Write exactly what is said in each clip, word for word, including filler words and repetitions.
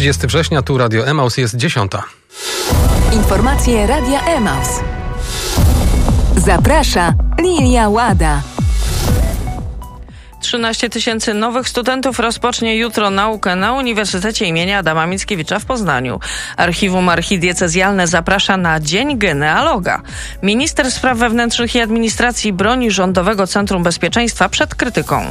trzydziestego września, tu Radio Emaus, jest dziesiąta. Informacje Radia Emaus. Zaprasza Lilia Łada. trzynaście tysięcy nowych studentów rozpocznie jutro naukę na Uniwersytecie imienia Adama Mickiewicza w Poznaniu. Archiwum Archidiecezjalne zaprasza na Dzień Genealoga. Minister Spraw Wewnętrznych i Administracji broni Rządowego Centrum Bezpieczeństwa przed krytyką.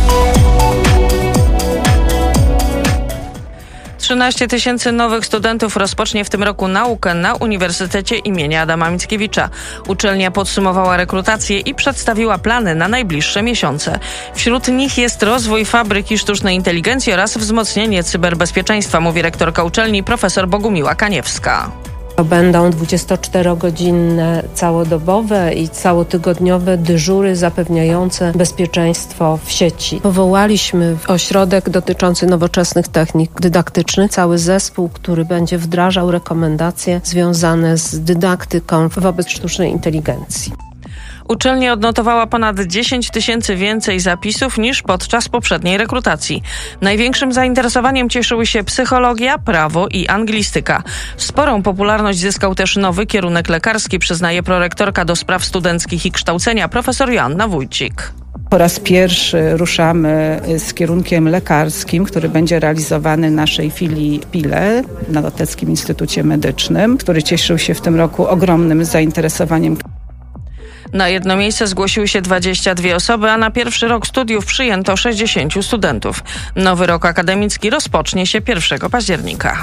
trzynaście tysięcy nowych studentów rozpocznie w tym roku naukę na Uniwersytecie imienia Adama Mickiewicza. Uczelnia podsumowała rekrutację i przedstawiła plany na najbliższe miesiące. Wśród nich jest rozwój fabryki sztucznej inteligencji oraz wzmocnienie cyberbezpieczeństwa, mówi rektorka uczelni profesor Bogumiła Kaniewska. To będą dwudziestoczterogodzinne, całodobowe i całotygodniowe dyżury zapewniające bezpieczeństwo w sieci. Powołaliśmy ośrodek dotyczący nowoczesnych technik dydaktycznych, cały zespół, który będzie wdrażał rekomendacje związane z dydaktyką wobec sztucznej inteligencji. Uczelnia odnotowała ponad dziesięć tysięcy więcej zapisów niż podczas poprzedniej rekrutacji. Największym zainteresowaniem cieszyły się psychologia, prawo i anglistyka. Sporą popularność zyskał też nowy kierunek lekarski, przyznaje prorektorka do spraw studenckich i kształcenia profesor Joanna Wójcik. Po raz pierwszy ruszamy z kierunkiem lekarskim, który będzie realizowany w naszej filii w Pile, na Loteckim Instytucie Medycznym, który cieszył się w tym roku ogromnym zainteresowaniem. Na jedno miejsce zgłosiły się dwadzieścia dwie osoby, a na pierwszy rok studiów przyjęto sześćdziesięciu studentów. Nowy rok akademicki rozpocznie się pierwszego października.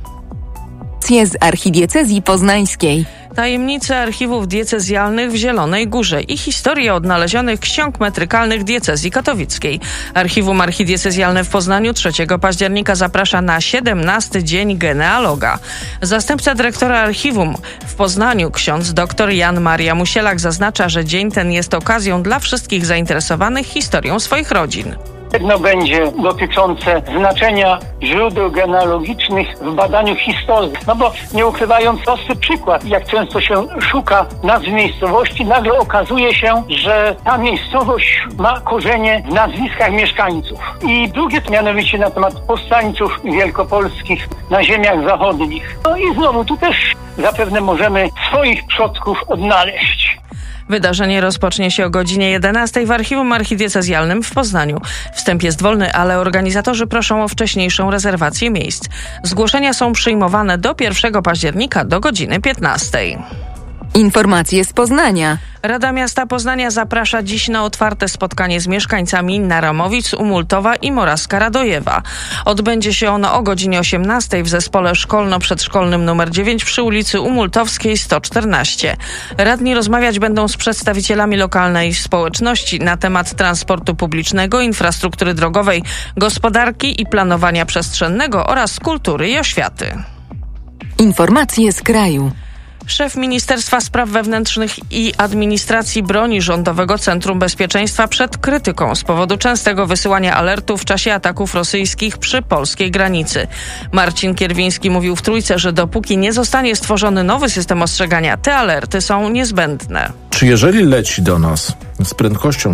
Z Archidiecezji Poznańskiej. Tajemnice archiwów diecezjalnych w Zielonej Górze i historię odnalezionych ksiąg metrykalnych diecezji katowickiej. Archiwum Archidiecezjalne w Poznaniu trzeciego października zaprasza na siedemnasty Dzień Genealoga. Zastępca dyrektora archiwum w Poznaniu, ksiądz dr Jan Maria Musielak, zaznacza, że dzień ten jest okazją dla wszystkich zainteresowanych historią swoich rodzin. Jedno będzie dotyczące znaczenia źródeł genealogicznych w badaniu historii. No bo nie ukrywając, prosty przykład, jak często się szuka nazw miejscowości, nagle okazuje się, że ta miejscowość ma korzenie w nazwiskach mieszkańców. I drugie mianowicie na temat powstańców wielkopolskich na ziemiach zachodnich. No i znowu tu też zapewne możemy swoich przodków odnaleźć. Wydarzenie rozpocznie się o godzinie jedenastej w Archiwum Archidiecezjalnym w Poznaniu. Wstęp jest wolny, ale organizatorzy proszą o wcześniejszą rezerwację miejsc. Zgłoszenia są przyjmowane do pierwszego października do godziny piętnastej. Informacje z Poznania. Rada Miasta Poznania zaprasza dziś na otwarte spotkanie z mieszkańcami Naramowic, Umultowa i Moraska Radojewa. Odbędzie się ono o godzinie osiemnastej w zespole szkolno-przedszkolnym numer dziewięć przy ulicy Umultowskiej sto czternaście. Radni rozmawiać będą z przedstawicielami lokalnej społeczności na temat transportu publicznego, infrastruktury drogowej, gospodarki i planowania przestrzennego oraz kultury i oświaty. Informacje z kraju. Szef Ministerstwa Spraw Wewnętrznych i Administracji broni Rządowego Centrum Bezpieczeństwa przed krytyką z powodu częstego wysyłania alertów w czasie ataków rosyjskich przy polskiej granicy. Marcin Kierwiński mówił w Trójce, że dopóki nie zostanie stworzony nowy system ostrzegania, te alerty są niezbędne. Czy jeżeli leci do nas z prędkością